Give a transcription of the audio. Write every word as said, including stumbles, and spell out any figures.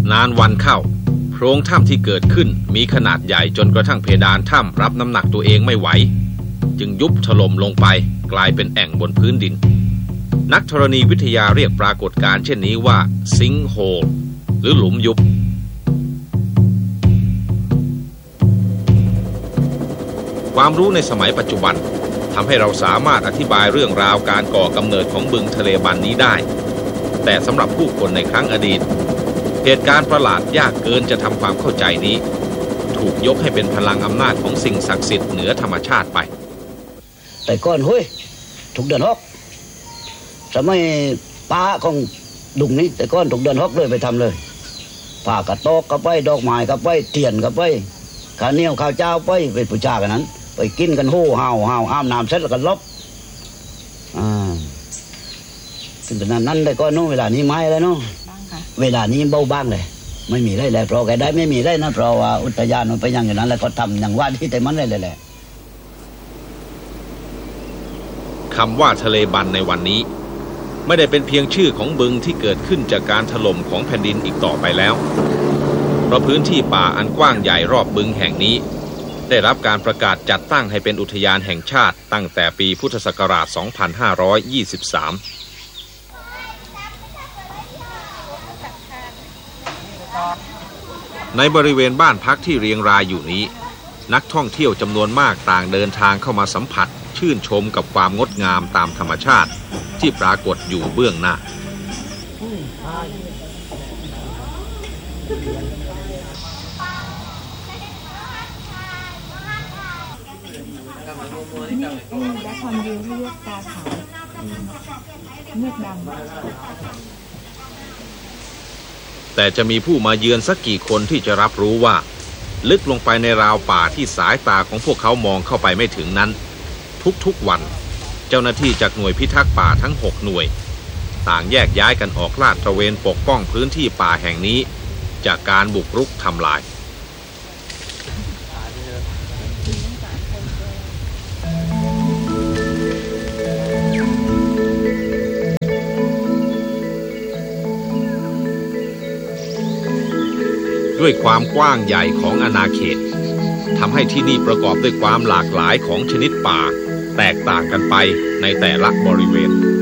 นานวันเข้าโพรงถ้ำที่เกิดขึ้นมีขนาดใหญ่จนกระทั่งเพดานถ้ำรับน้ำหนักตัวเองไม่ไหวจึงยุบถล่มลงไปกลายเป็นแอ่งบนพื้นดินนักธรณีวิทยาเรียกปรากฏการณ์เช่นนี้ว่าซิงค์โฮลหรือหลุมยุบความรู้ในสมัยปัจจุบันทำให้เราสามารถอธิบายเรื่องราวการก่อกำเนิดของบึงทะเลบันนี้ได้แต่สำหรับผู้คนในครั้งอดีตเหตุการณ์ประหลาดยากเกินจะทำความเข้าใจนี้ถูกยกให้เป็นพลังอำนาจของสิ่งศักดิ์สิทธิ์เหนือธรรมชาติไปแต่ก่อนเฮ้ยถูกเดินฮอกจะไม่ป้าของดุงนี้แต่ก่อนถูกเดินฮอกเลยไปทำเลยผ้ากระโตกกับไปดอกไม้กับไปเทียนกับไปข้าวเหนียวข้าวเจ้าไปไปปูชากันนั้นไปกินกันโห่ห่าวห่าวอ้ามน้ำเสร็จแล้วก็ลบอ่าถึงขนาดนั้นแต่ก่อนนู้นเวลานี้ไม้แล้วเนาะเวลานี้เบาบ้างเลยไม่มีได้เลยเพราะแกได้ไม่มีได้นะเพราะว่าอุทยานมันไปอย่างนั้นแล้วก็ทำอย่างว่าที่แต่มันได้เลยแหละคำว่าทะเลบันในวันนี้ไม่ได้เป็นเพียงชื่อของบึงที่เกิดขึ้นจากการถล่มของแผ่นดินอีกต่อไปแล้วเพราะพื้นที่ป่าอันกว้างใหญ่รอบบึงแห่งนี้ได้รับการประกาศจัดตั้งให้เป็นอุทยานแห่งชาติตั้งแต่ปีพุทธศักราช สองพันห้าร้อยยี่สิบสาม ในบริเวณบ้านพักที่เรียงรายอยู่นี้นักท่องเที่ยวจำนวนมากต่างเดินทางเข้ามาสัมผัสชื่นชมกับความงดงามตามธรรมชาติที่ปรากฏอยู่เบื้องหน้านี่เออและความวิวเรียกตาขาวเมือกดำแต่จะมีผู้มาเยือนสักกี่คนที่จะรับรู้ว่าลึกลงไปในราวป่าที่สายตาของพวกเขามองเข้าไปไม่ถึงนั้นทุกๆวันเจ้าหน้าที่จากหน่วยพิทักษ์ป่าทั้งหกหน่วยต่างแยกย้ายกันออกลาดตระเวนปกป้องพื้นที่ป่าแห่งนี้จากการบุกรุกทำลายด้วยความกว้างใหญ่ของอาณาเขตทำให้ที่นี่ประกอบด้วยความหลากหลายของชนิดป่าแตกต่างกันไปในแต่ละบริเวณ